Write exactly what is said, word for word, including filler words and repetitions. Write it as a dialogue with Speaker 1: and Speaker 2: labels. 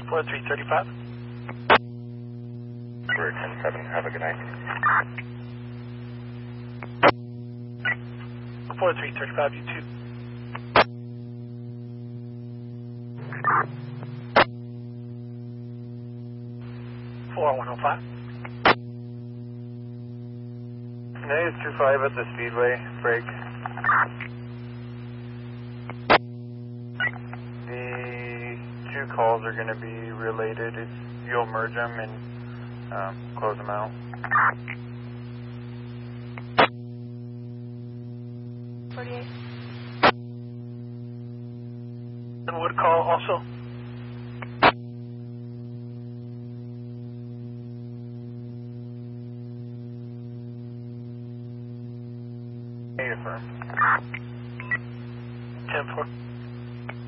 Speaker 1: four three three five.
Speaker 2: We're ten seven, have a good night.
Speaker 1: four three three five, you two. four one oh five.
Speaker 2: Nays two five at the Speedway, break. The two calls are going to be related. If you'll merge them and um, close them out.
Speaker 1: forty-eight. And would call also.